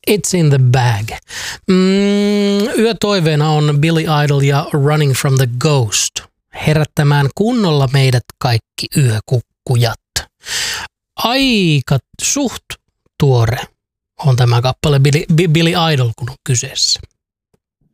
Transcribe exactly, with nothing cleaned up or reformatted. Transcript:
It's in the bag. Mm, yötoiveena on Billy Idol ja Running from the Ghost. Herättämään kunnolla meidät kaikki yökukkujat. Aika suht tuore on tämä kappale Billy, Billy Idol, kun on kyseessä.